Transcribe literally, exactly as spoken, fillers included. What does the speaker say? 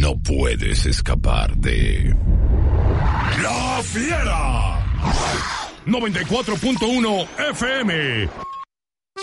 No puedes escapar de La Fiera. noventa y cuatro punto uno F M.